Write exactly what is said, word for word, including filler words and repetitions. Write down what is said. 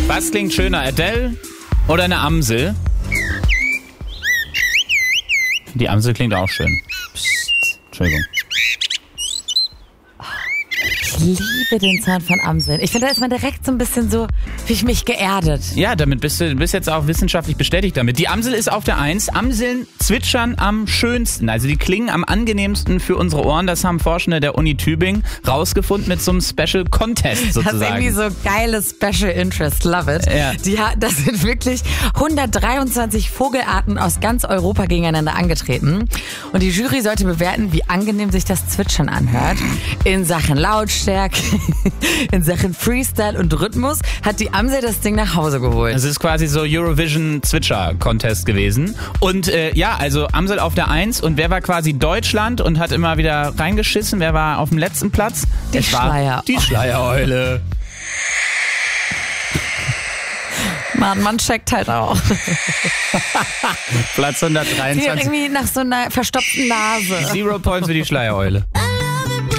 Was klingt schöner, Adele oder eine Amsel? Die Amsel klingt auch schön. Psst. Entschuldigung. Ich liebe den Sound von Amseln. Ich finde, da ist man direkt so ein bisschen so, wie ich mich geerdet. Ja, damit bist du, du bist jetzt auch wissenschaftlich bestätigt damit. Die Amsel ist auf der Eins. Amseln zwitschern am schönsten. Also die klingen am angenehmsten für unsere Ohren. Das haben Forschende der Uni Tübingen rausgefunden mit so einem Special Contest sozusagen. Das ist irgendwie so geiles Special Interest. Love it. Ja. Die, das sind wirklich hundertdreiundzwanzig Vogelarten aus ganz Europa gegeneinander angetreten. Und die Jury sollte bewerten, wie angenehm sich das Zwitschern anhört. In Sachen Lautstärke, in Sachen Freestyle und Rhythmus hat die Amsel das Ding nach Hause geholt. Es ist quasi so Eurovision Zwitscher Contest gewesen. Und äh, ja, also Amsel auf der Eins. Und wer war quasi Deutschland und hat immer wieder reingeschissen? Wer war auf dem letzten Platz? Die es Schleier. War die Schleiereule. Mann, man checkt halt auch. Platz hundertdreiundzwanzig. Die irgendwie nach so einer verstopften Nase. Zero Points für die Schleiereule.